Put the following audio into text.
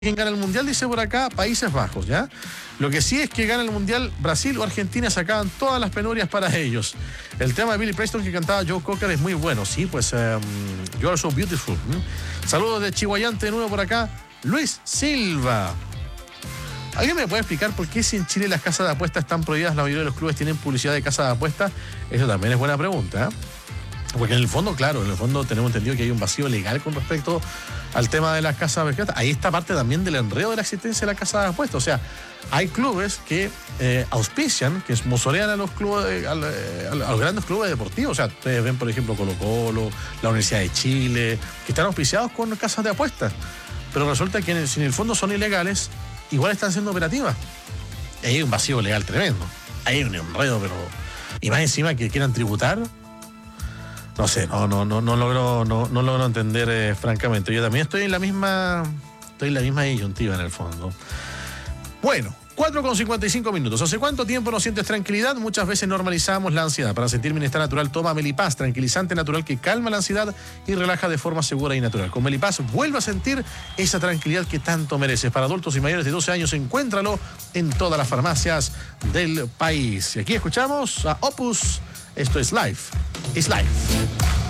¿Quién gana el Mundial? Dice por acá, Países Bajos, ¿ya? Lo que sí es que gana el Mundial Brasil o Argentina, se acaban todas las penurias para ellos. El tema de Billy Preston que cantaba Joe Cocker es muy bueno, sí, pues You Are So Beautiful. Saludos de Chihuayante de nuevo por acá, Luis Silva. ¿Alguien me puede explicar por qué si en Chile las casas de apuestas están prohibidas, la mayoría de los clubes tienen publicidad de casas de apuestas? Eso también es buena pregunta, ¿eh? Porque en el fondo, claro, en el fondo tenemos entendido que hay un vacío legal con respecto al tema de las casas de apuestas. Ahí está parte también del enredo de la existencia de la casa de apuestas. O sea, hay clubes que auspician, que sponsorean a los clubes, a los grandes clubes deportivos. O sea, ustedes ven, por ejemplo, Colo-Colo, la Universidad de Chile, que están auspiciados con casas de apuestas. Pero resulta que si en el fondo son ilegales, igual están siendo operativas. Y ahí hay un vacío legal tremendo. Ahí hay un enredo, pero... Y más encima que quieran tributar... No sé, no logro entender, francamente. Yo también estoy en la misma disyuntiva en el fondo. Bueno, 4:55. ¿Hace cuánto tiempo no sientes tranquilidad? Muchas veces normalizamos la ansiedad. Para sentir bienestar natural, toma Melipaz, tranquilizante natural que calma la ansiedad y relaja de forma segura y natural. Con Melipaz vuelve a sentir esa tranquilidad que tanto mereces. Para adultos y mayores de 12 años, encuéntralo en todas las farmacias del país. Y aquí escuchamos a Opus. Esto es Life is Life.